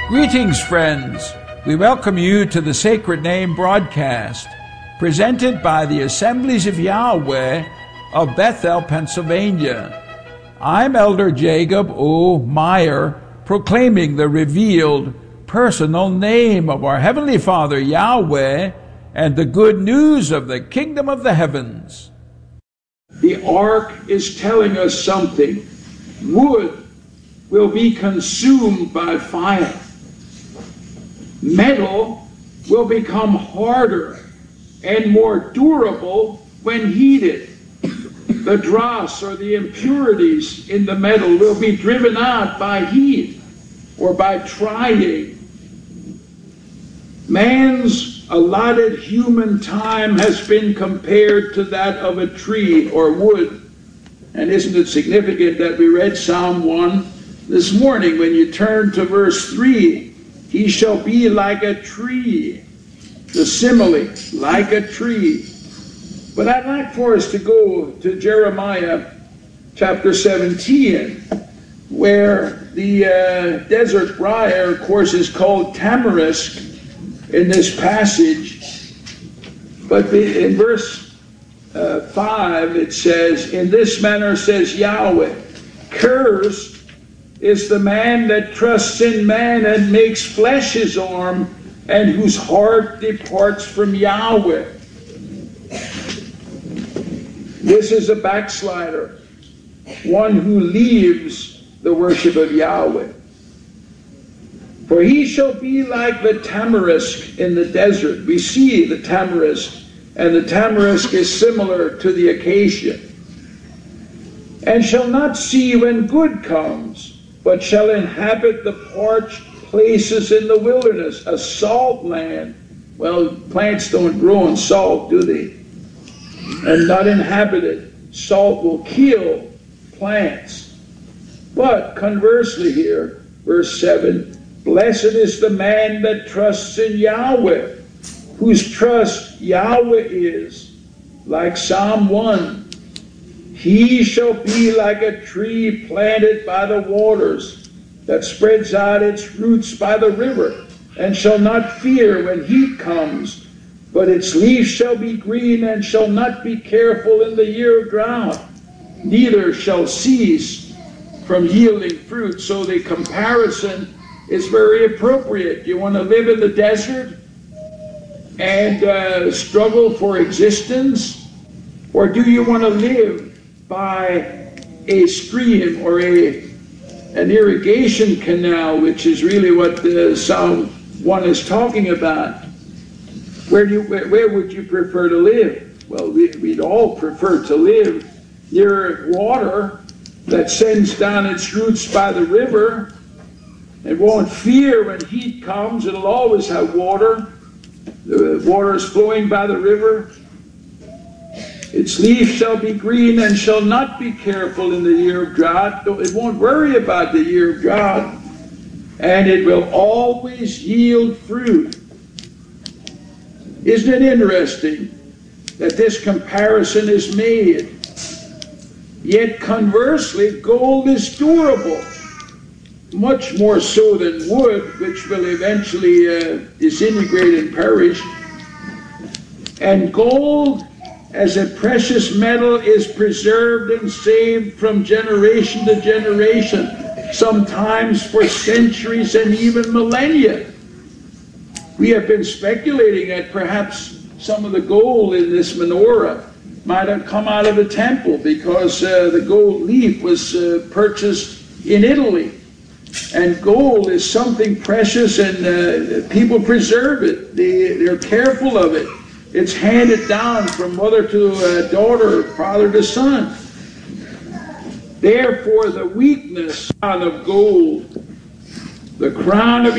Greetings, friends. We welcome you to the Sacred Name broadcast, presented by the Assemblies of Yahweh of Bethel, Pennsylvania. I'm Elder Jacob O. Meyer, proclaiming the revealed personal name of our Heavenly Father, Yahweh, and the good news of the kingdom of the heavens. The ark is telling us something. Wood will be consumed by fire. Metal will become harder and more durable when heated. The dross or the impurities in the metal will be driven out by heat or by trying. Man's allotted human time has been compared to that of a tree or wood. And isn't it significant that we read Psalm 1 this morning when you turn to verse 3? He shall be like a tree. The simile, like a tree. But I'd like for us to go to Jeremiah chapter 17, where the desert briar, of course, is called tamarisk in this passage. But in verse 5 it says, "In this manner says Yahweh, cursed is the man that trusts in man and makes flesh his arm, and whose heart departs from Yahweh." This is a backslider, one who leaves the worship of Yahweh. "For he shall be like the tamarisk in the desert." We see the tamarisk, and the tamarisk is similar to the acacia. "And shall not see when good comes, but shall inhabit the parched places in the wilderness," a salt land. Well, plants don't grow in salt, do they? And not inhabited. Salt will kill plants. But conversely here, verse 7, "Blessed is the man that trusts in Yahweh, whose trust Yahweh is," like Psalm 1. "He shall be like a tree planted by the waters, that spreads out its roots by the river, and shall not fear when heat comes, but its leaf shall be green, and shall not be careful in the year of drought, neither shall cease from yielding fruit." So the comparison is very appropriate. You want to live in the desert and struggle for existence? Or do you want to live by a stream or an irrigation canal, which is really what Psalm 1 is talking about? Where would you prefer to live? Well, we'd all prefer to live near water that sends down its roots by the river and won't fear when heat comes. It'll always have water. The water is flowing by the river. "Its leaf shall be green and shall not be careful in the year of drought." It won't worry about the year of drought. "And it will always yield fruit." Isn't it interesting that this comparison is made? Yet conversely, gold is durable, much more so than wood, which will eventually disintegrate and perish. And gold, as a precious metal, is preserved and saved from generation to generation, sometimes for centuries and even millennia. We have been speculating that perhaps some of the gold in this menorah might have come out of the temple, because the gold leaf was purchased in Italy. And gold is something precious, and people preserve it. They're careful of it. It's handed down from mother to daughter, father to son. Therefore, the weakness of gold, the crown of